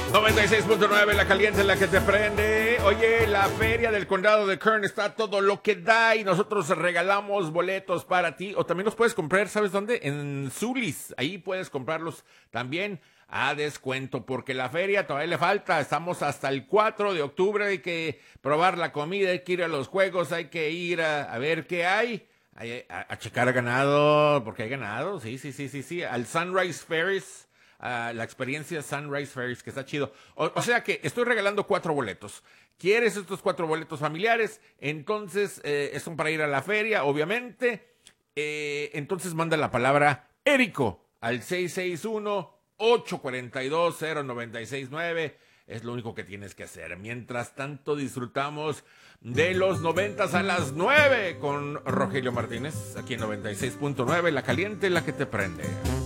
96.9, la caliente, la que te prende. Oye, la feria del condado de Kern está todo lo que da y nosotros regalamos boletos para ti. O también los puedes comprar, ¿sabes dónde? En Zulis. Ahí puedes comprarlos también a descuento, porque la feria todavía le falta. Estamos hasta el 4 de octubre. Hay que probar la comida, hay que ir a los juegos, hay que ir a ver qué hay. A checar ganado, porque hay ganado. Sí. Al Sunrise Ferries. La experiencia Sunrise Ferries, que está chido. O sea que estoy regalando 4 boletos. ¿Quieres estos 4 boletos familiares? Entonces, son para ir a la feria, obviamente. Entonces manda la palabra Érico al 661-842-0969. Es lo único que tienes que hacer. Mientras tanto, disfrutamos de los 90s a las 9 con Rogelio Martínez, aquí en 96.9, la caliente, la que te prende.